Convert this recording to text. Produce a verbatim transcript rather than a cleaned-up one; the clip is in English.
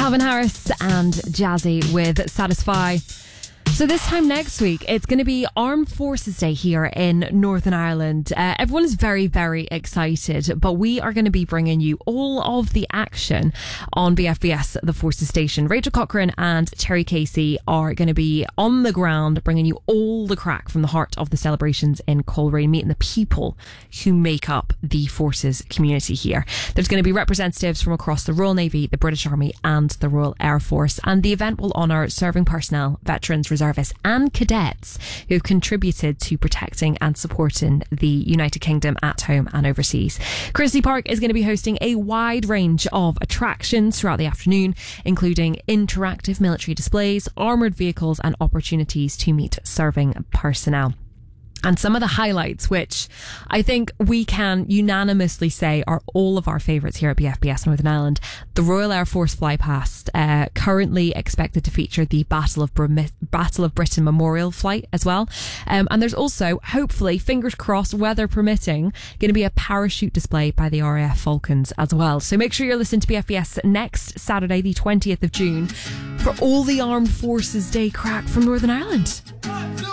Calvin Harris and Jazzy with Satisfy. So this time next week, it's going to be Armed Forces Day here in Northern Ireland. Uh, everyone is very, very excited, but we are going to be bringing you all of the action on B F B S, the Forces Station. Rachel Cochrane and Terry Casey are going to be on the ground, bringing you all the crack from the heart of the celebrations in Coleraine, meeting the people who make up the Forces community here. There's going to be representatives from across the Royal Navy, the British Army and the Royal Air Force, and the event will honour serving personnel, veterans, reservists and cadets who have contributed to protecting and supporting the United Kingdom at home and overseas. Christie Park is going to be hosting a wide range of attractions throughout the afternoon, including interactive military displays, armoured vehicles and opportunities to meet serving personnel. And some of the highlights, which I think we can unanimously say are all of our favourites here at B F B S Northern Ireland. The Royal Air Force flypast, uh, currently expected to feature the Battle of Br- Battle of Britain Memorial flight as well. Um, and there's also, hopefully, fingers crossed, weather permitting, going to be a parachute display by the R A F Falcons as well. So make sure you're listening to B F B S next Saturday, the twentieth of June, for all the Armed Forces Day crack from Northern Ireland.